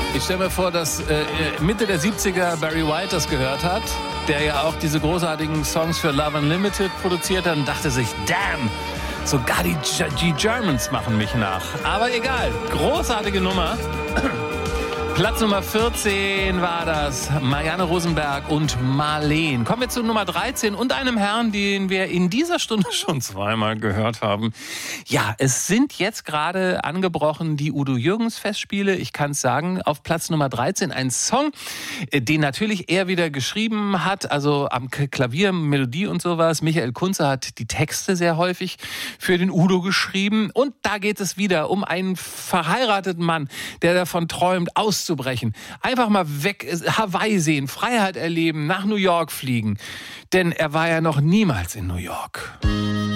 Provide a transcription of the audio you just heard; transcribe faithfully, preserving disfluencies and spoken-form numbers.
Ich stelle mir vor, dass äh, Mitte der siebziger Barry White das gehört hat, der ja auch diese großartigen Songs für Love Unlimited produziert hat und dachte sich, damn, sogar die G-Germans machen mich nach. Aber egal, großartige Nummer. Platz Nummer vierzehn war das, Marianne Rosenberg und Marleen. Kommen wir zu Nummer dreizehn und einem Herrn, den wir in dieser Stunde schon zweimal gehört haben. Ja, es sind jetzt gerade angebrochen die Udo Jürgens Festspiele. Ich kann es sagen, auf Platz Nummer dreizehn ein Song, den natürlich er wieder geschrieben hat, also am Klavier, Melodie und sowas. Michael Kunze hat die Texte sehr häufig für den Udo geschrieben. Und da geht es wieder um einen verheirateten Mann, der davon träumt, auszubrechen. Einfach mal weg, Hawaii sehen, Freiheit erleben, nach New York fliegen. Denn er war ja noch niemals in New York.